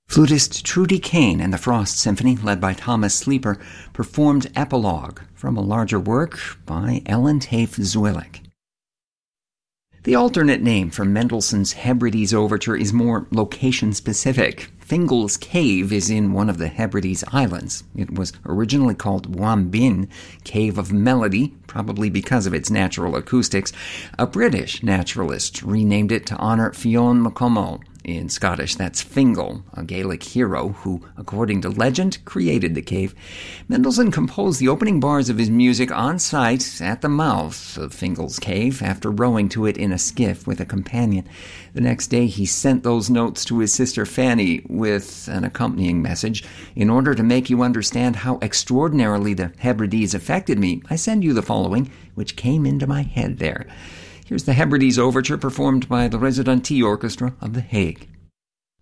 Flutist Trudy Kane and the Frost Symphony, led by Thomas Sleeper, performed Epilogue from a larger work by Ellen Tafe Zwillig. The alternate name for Mendelssohn's Hebrides Overture is more location-specific. Fingal's Cave is in one of the Hebrides Islands. It was originally called Wambin, Cave of Melody, probably because of its natural acoustics. A British naturalist renamed it to honor Fionn McCommell. In Scottish, that's Fingal, a Gaelic hero who, according to legend, created the cave. Mendelssohn composed the opening bars of his music on site at the mouth of Fingal's Cave after rowing to it in a skiff with a companion. The next day, he sent those notes to his sister Fanny with an accompanying message. In order to make you understand how extraordinarily the Hebrides affected me, I send you the following, which came into my head there. Here's the Hebrides Overture performed by the Residentie Orchestra of The Hague.